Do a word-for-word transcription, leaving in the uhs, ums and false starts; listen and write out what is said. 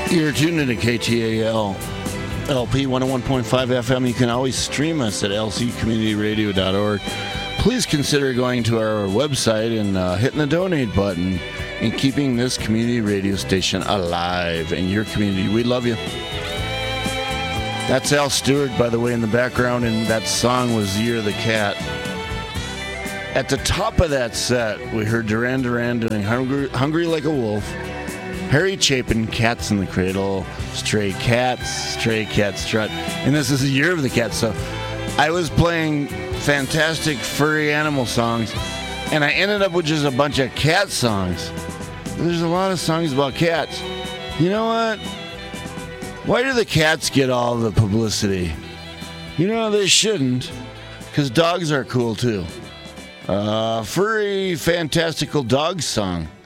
You're tuned into K T A L, L P one oh one point five F M. You can always stream us at L C community radio dot org. Please consider going to our website and uh, hitting the donate button and keeping this community radio station alive in your community. We love you. That's Al Stewart, by the way, in the background, and that song was Year of the Cat. At the top of that set, we heard Duran Duran doing Hungry, Hungry Like a Wolf, Harry Chapin, Cats in the Cradle, Stray Cats, Stray Cat Strut, and this is the Year of the Cat. So I was playing fantastic furry animal songs, and I ended up with just a bunch of cat songs. There's a lot of songs about cats. You know what? Why do the cats get all the publicity? You know, they shouldn't, because dogs are cool too. Uh, furry, fantastical dog song.